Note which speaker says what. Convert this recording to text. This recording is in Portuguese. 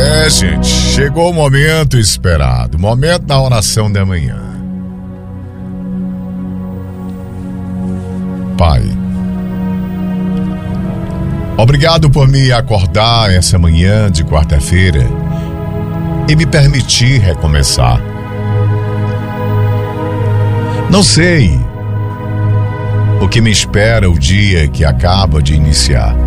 Speaker 1: Gente, chegou o momento esperado, o momento da oração da manhã. Pai, obrigado por me acordar essa manhã de quarta-feira e me permitir recomeçar. Não sei o que me espera o dia que acaba de iniciar.